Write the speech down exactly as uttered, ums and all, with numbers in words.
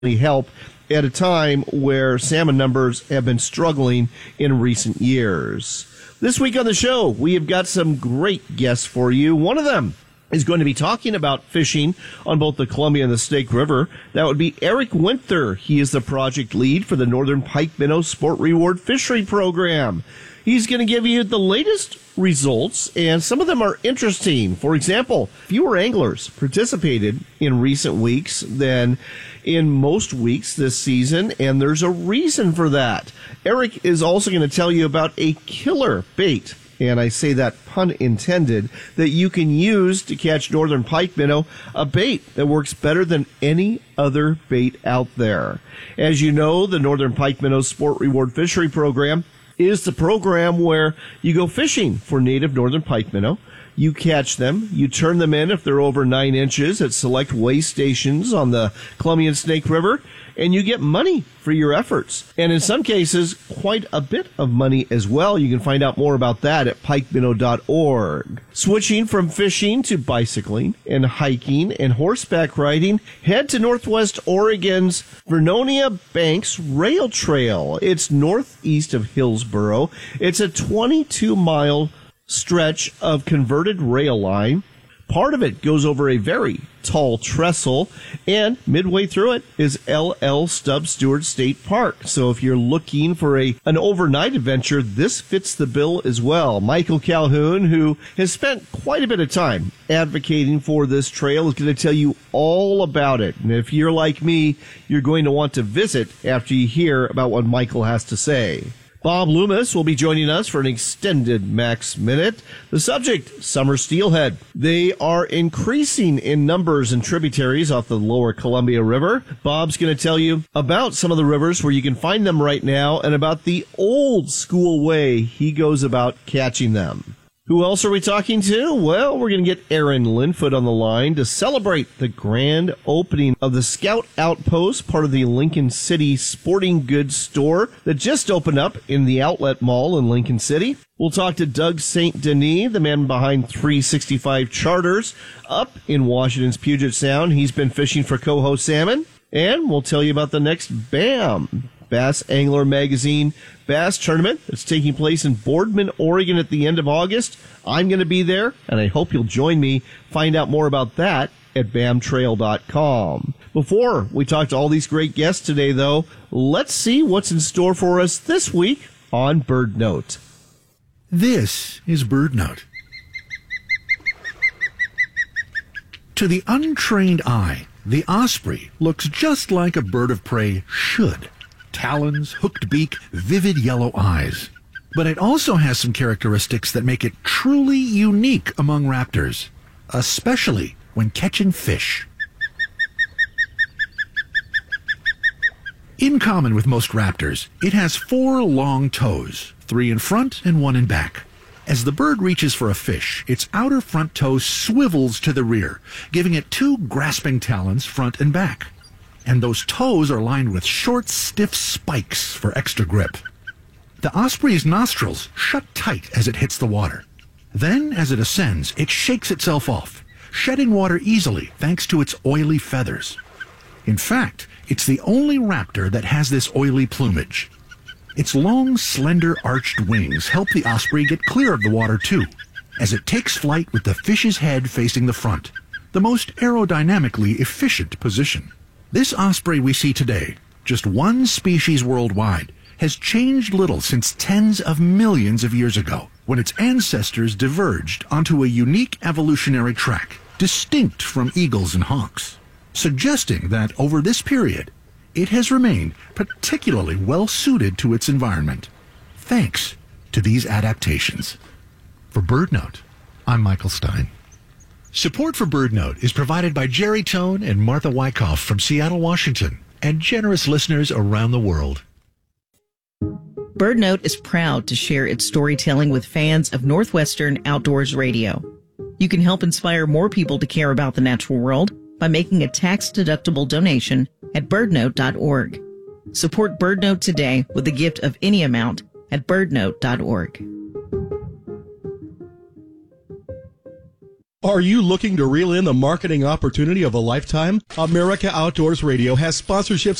help at a time where salmon numbers have been struggling in recent years. This week on the show, we have got some great guests for you. One of them is going to be talking about fishing on both the Columbia and the Snake River. That would be Eric Winther. He is the project lead for the Northern Pike Minnow Sport Reward Fishery Program. He's going to give you the latest results, and some of them are interesting. For example, fewer anglers participated in recent weeks than in most weeks this season, and there's a reason for that. Eric is also going to tell you about a killer bait, and I say that pun intended, that you can use to catch northern pike minnow, a bait that works better than any other bait out there. As you know, the Northern Pike Minnow Sport Reward Fishery Program is the program where you go fishing for native northern pike minnow. You catch them, you turn them in if they're over nine inches at select weigh stations on the Columbia and Snake River, and you get money for your efforts. And in some cases, quite a bit of money as well. You can find out more about that at pike minnow dot org. Switching from fishing to bicycling and hiking and horseback riding, head to Northwest Oregon's Vernonia Banks Rail Trail. It's northeast of Hillsboro. It's a twenty-two mile stretch of converted rail line. Part of it goes over a very tall trestle, and midway through it is L L Stubb Stewart State Park. So if you're looking for a an overnight adventure, this fits the bill as well. Michael Calhoun, who has spent quite a bit of time advocating for this trail, is going to tell you all about it. And if you're like me, you're going to want to visit after you hear about what Michael has to say. Bob Loomis will be joining us for an extended Max Minute. The subject, summer steelhead. They are increasing in numbers and tributaries off the lower Columbia River. Bob's going to tell you about some of the rivers where you can find them right now and about the old school way he goes about catching them. Who else are we talking to? Well, we're going to get Aaron Linfoot on the line to celebrate the grand opening of the Scout Outpost, part of the Lincoln City Sporting Goods store that just opened up in the Outlet Mall in Lincoln City. We'll talk to Doug Saint Denis, the man behind three sixty-five Charters, up in Washington's Puget Sound. He's been fishing for coho salmon. And we'll tell you about the next BAM, Bass Angler Magazine Bass Tournament that's taking place in Boardman, Oregon at the end of August. I'm going to be there, and I hope you'll join me. Find out more about that at bam trail dot com. Before we talk to all these great guests today, though, let's see what's in store for us this week on Bird Note. This is Bird Note. To the untrained eye, the osprey looks just like a bird of prey should. Talons, hooked beak, vivid yellow eyes. But it also has some characteristics that make it truly unique among raptors, especially when catching fish. In common with most raptors, it has four long toes, three in front and one in back. As the bird reaches for a fish, its outer front toe swivels to the rear, giving it two grasping talons front and back. And those toes are lined with short, stiff spikes for extra grip. The osprey's nostrils shut tight as it hits the water. Then, as it ascends, it shakes itself off, shedding water easily thanks to its oily feathers. In fact, it's the only raptor that has this oily plumage. Its long, slender, arched wings help the osprey get clear of the water, too, as it takes flight with the fish's head facing the front, the most aerodynamically efficient position. This osprey we see today, just one species worldwide, has changed little since tens of millions of years ago, when its ancestors diverged onto a unique evolutionary track, distinct from eagles and hawks, suggesting that over this period, it has remained particularly well suited to its environment, thanks to these adaptations. For BirdNote, I'm Michael Stein. Support for BirdNote is provided by Jerry Tone and Martha Wyckoff from Seattle, Washington, and generous listeners around the world. BirdNote is proud to share its storytelling with fans of Northwestern Outdoors Radio. You can help inspire more people to care about the natural world by making a tax-deductible donation at bird note dot org. Support BirdNote today with a gift of any amount at bird note dot org. Are you looking to reel in the marketing opportunity of a lifetime? America Outdoors Radio has sponsorships